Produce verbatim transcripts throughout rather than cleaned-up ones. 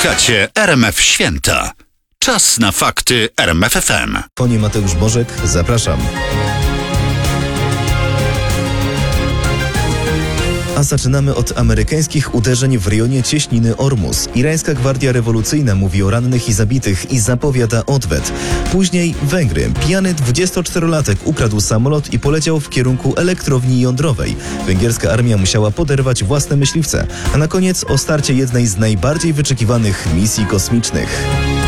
Słuchacie R M F Święta. Czas na fakty R M F F M. Panie Mateusz Bożek, zapraszam. A zaczynamy od amerykańskich uderzeń w rejonie cieśniny Ormus. Irańska Gwardia Rewolucyjna mówi o rannych i zabitych i zapowiada odwet. Później Węgry. Pijany dwudziestoczterolatek ukradł samolot i poleciał w kierunku elektrowni jądrowej. Węgierska armia musiała poderwać własne myśliwce. A na koniec o starcie jednej z najbardziej wyczekiwanych misji kosmicznych.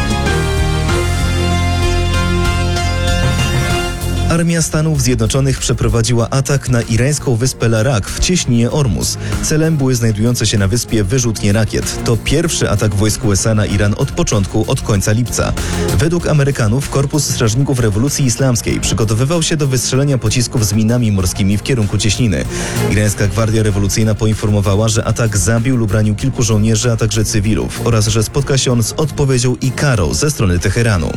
Armia Stanów Zjednoczonych przeprowadziła atak na irańską wyspę Larak w cieśninie Ormus. Celem były znajdujące się na wyspie wyrzutnie rakiet. To pierwszy atak wojsk U S A na Iran od początku, od końca lipca. Według Amerykanów Korpus Strażników Rewolucji Islamskiej przygotowywał się do wystrzelenia pocisków z minami morskimi w kierunku cieśniny. Irańska Gwardia Rewolucyjna poinformowała, że atak zabił lub ranił kilku żołnierzy, a także cywilów oraz że spotka się on z odpowiedzią i karą ze strony Teheranu.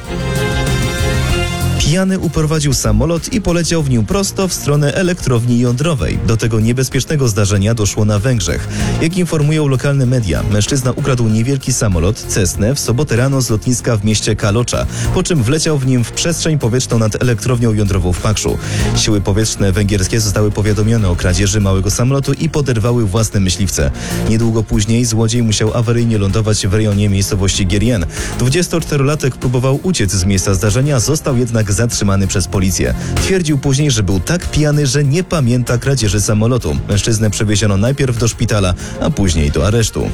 Pijany uprowadził samolot i poleciał w nim prosto w stronę elektrowni jądrowej. Do tego niebezpiecznego zdarzenia doszło na Węgrzech. Jak informują lokalne media, mężczyzna ukradł niewielki samolot Cessnę w sobotę rano z lotniska w mieście Kalocza, po czym wleciał w nim w przestrzeń powietrzną nad elektrownią jądrową w Pakszu. Siły powietrzne węgierskie zostały powiadomione o kradzieży małego samolotu i poderwały własne myśliwce. Niedługo później złodziej musiał awaryjnie lądować w rejonie miejscowości Gierien. dwudziestoczterolatek próbował uciec z miejsca zdarzenia, został jednak zatrzymany przez policję. Twierdził później, że był tak pijany, że nie pamięta kradzieży samolotu. Mężczyznę przewieziono najpierw do szpitala, a później do aresztu.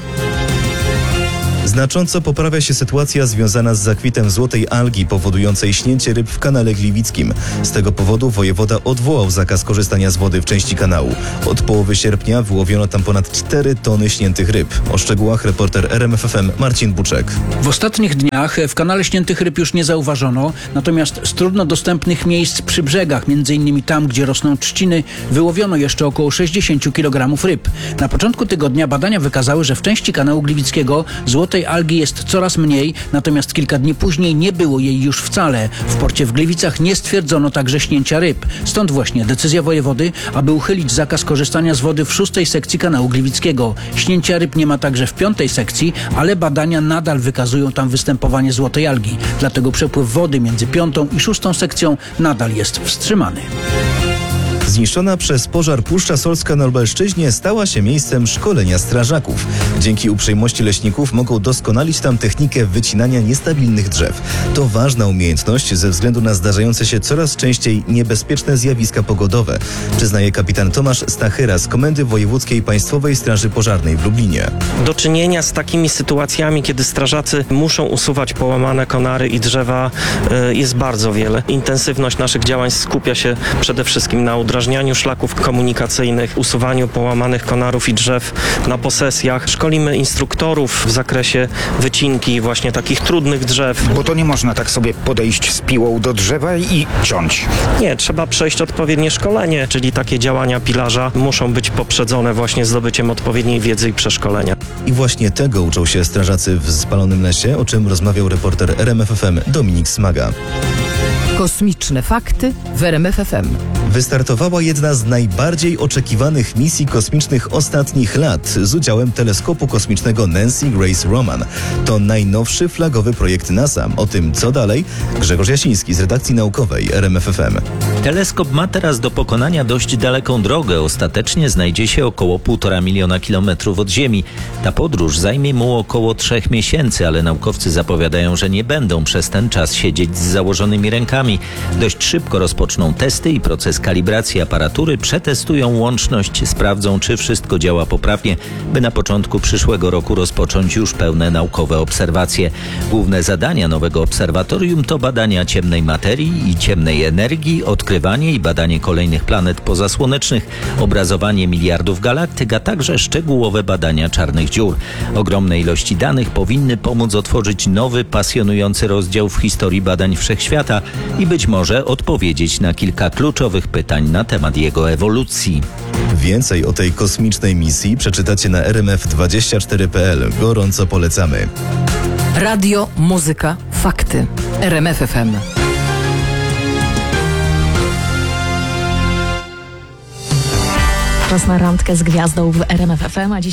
Znacząco poprawia się sytuacja związana z zakwitem złotej algi powodującej śnięcie ryb w kanale gliwickim. Z tego powodu wojewoda odwołał zakaz korzystania z wody w części kanału. Od połowy sierpnia wyłowiono tam ponad cztery tony śniętych ryb. O szczegółach reporter R M F F M Marcin Buczek. W ostatnich dniach w kanale śniętych ryb już nie zauważono, natomiast z trudno dostępnych miejsc przy brzegach, między innymi tam, gdzie rosną trzciny, wyłowiono jeszcze około sześćdziesiąt kilogramów ryb. Na początku tygodnia badania wykazały, że w części kanału gliwickiego złotej algi jest coraz mniej, natomiast kilka dni później nie było jej już wcale. W porcie w Gliwicach nie stwierdzono także śnięcia ryb. Stąd właśnie decyzja wojewody, aby uchylić zakaz korzystania z wody w szóstej sekcji kanału gliwickiego. Śnięcia ryb nie ma także w piątej sekcji, ale badania nadal wykazują tam występowanie złotej algi. Dlatego przepływ wody między piątą i szóstą sekcją nadal jest wstrzymany. Zniszczona przez pożar Puszcza Solska na Lubelszczyźnie stała się miejscem szkolenia strażaków. Dzięki uprzejmości leśników mogą doskonalić tam technikę wycinania niestabilnych drzew. To ważna umiejętność ze względu na zdarzające się coraz częściej niebezpieczne zjawiska pogodowe, przyznaje kapitan Tomasz Stachyra z Komendy Wojewódzkiej Państwowej Straży Pożarnej w Lublinie. Do czynienia z takimi sytuacjami, kiedy strażacy muszą usuwać połamane konary i drzewa, jest bardzo wiele. Intensywność naszych działań skupia się przede wszystkim na udrażnianiu szlaków komunikacyjnych, usuwaniu połamanych konarów i drzew na posesjach. Szkolimy instruktorów w zakresie wycinki właśnie takich trudnych drzew. Bo to nie można tak sobie podejść z piłą do drzewa i ciąć. Nie, trzeba przejść odpowiednie szkolenie, czyli takie działania pilarza muszą być poprzedzone właśnie zdobyciem odpowiedniej wiedzy i przeszkolenia. I właśnie tego uczą się strażacy w spalonym lesie, o czym rozmawiał reporter R M F F M Dominik Smaga. Kosmiczne fakty w R M F F M. Wystartowała jedna z najbardziej oczekiwanych misji kosmicznych ostatnich lat z udziałem teleskopu kosmicznego Nancy Grace Roman. To najnowszy flagowy projekt NASA. O tym, co dalej, Grzegorz Jasiński z redakcji naukowej R M F F M. Teleskop ma teraz do pokonania dość daleką drogę. Ostatecznie znajdzie się około półtora miliona kilometrów od Ziemi. Ta podróż zajmie mu około trzech miesięcy, ale naukowcy zapowiadają, że nie będą przez ten czas siedzieć z założonymi rękami. Dość szybko rozpoczną testy i proces kalibracji aparatury, przetestują łączność, sprawdzą, czy wszystko działa poprawnie, by na początku przyszłego roku rozpocząć już pełne naukowe obserwacje. Główne zadania nowego obserwatorium to badania ciemnej materii i ciemnej energii, odkrywanie i badanie kolejnych planet pozasłonecznych, obrazowanie miliardów galaktyk, a także szczegółowe badania czarnych dziur. Ogromne ilości danych powinny pomóc otworzyć nowy, pasjonujący rozdział w historii badań wszechświata i być może odpowiedzieć na kilka kluczowych pytań na temat jego ewolucji. Więcej o tej kosmicznej misji przeczytacie na r m f dwadzieścia cztery kropka p l. Gorąco polecamy. Radio, muzyka, fakty. R M F F M. Czas na randkę z gwiazdą w R M F F M, a dziś